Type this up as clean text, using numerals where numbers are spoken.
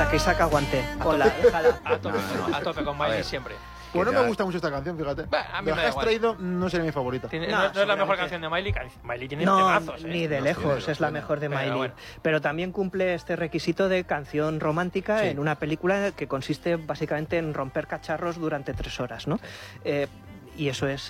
que Isaac aguante. Ponla, déjala. A tope con Miley siempre. Pues no me gusta mucho esta canción, fíjate. A mí La me que da has igual. traído no sería mi favorita. No es la mejor canción de Miley. Miley tiene No, temazos. ni de lejos es la mejor de Miley. Bueno. Pero también cumple este requisito de canción romántica en una película que consiste básicamente en romper cacharros durante 3 horas, ¿no? Y eso es